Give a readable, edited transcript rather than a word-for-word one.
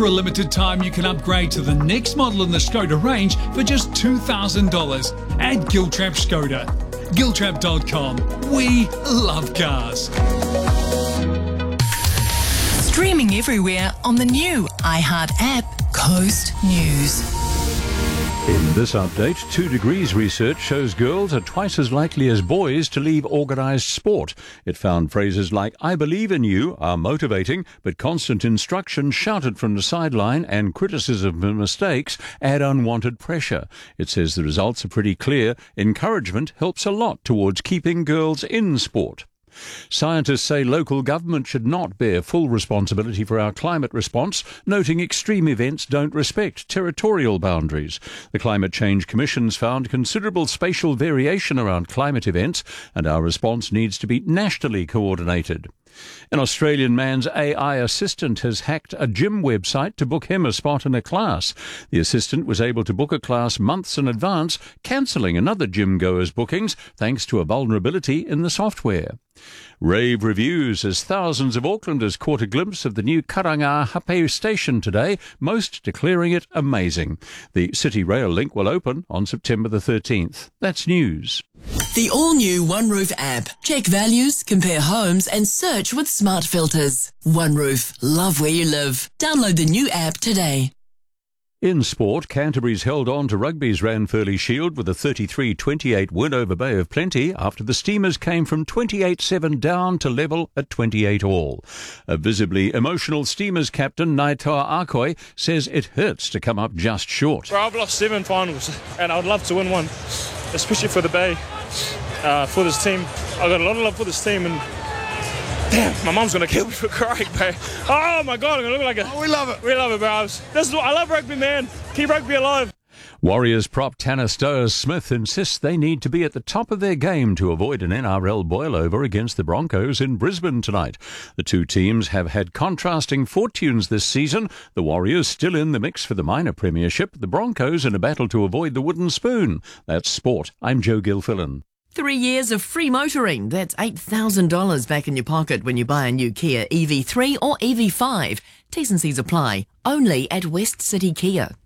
For a limited time, you can upgrade to the next model in the Skoda range for just $2,000 at Giltrap Skoda. Giltrap.com. We love cars. Streaming everywhere on the new iHeart app, Coast News. In this update, 2 Degrees research shows girls are twice as likely as boys to leave organised sport. It found phrases like, "I believe in you," are motivating, but constant instruction shouted from the sideline and criticism of mistakes add unwanted pressure. It says the results are pretty clear. Encouragement helps a lot towards keeping girls in sport. Scientists say local government should not bear full responsibility for our climate response, noting extreme events don't respect territorial boundaries. The Climate Change Commission's found considerable spatial variation around climate events, and our response needs to be nationally coordinated. An Australian man's AI assistant has hacked a gym website to book him a spot in a class. The assistant was able to book a class months in advance, cancelling another gym goer's bookings thanks to a vulnerability in the software. Rave reviews as thousands of Aucklanders caught a glimpse of the new Karanga Hape station today, most declaring it amazing. The City Rail link will open on September the 13th. That's news. The all-new OneRoof app. Check values, compare homes and search with smart filters. OneRoof. Love where you live. Download the new app today. In sport, Canterbury's held on to rugby's Ranfurly Shield with a 33-28 win over Bay of Plenty after the Steamers came from 28-7 down to level at 28 all. A visibly emotional Steamers captain, Naitoa Akoi, says it hurts to come up just short. Bro, I've lost 7 finals and I'd love to win one, especially for the Bay, for this team. I've got a lot of love for this team and damn, my mum's going to kill me for crying, bro. Oh, my God, I'm going to look like a... Oh, we love it. We love it, bro. This is what I love rugby, man. Keep rugby alive. Warriors prop Tanner Stowers-Smith insists they need to be at the top of their game to avoid an NRL boil-over against the Broncos in Brisbane tonight. The two teams have had contrasting fortunes this season. The Warriors still in the mix for the minor premiership. The Broncos in a battle to avoid the wooden spoon. That's sport. I'm Joe Gilfillan. 3 years of free motoring. That's $8,000 back in your pocket when you buy a new Kia EV3 or EV5. T's and C's apply. Only at West City Kia.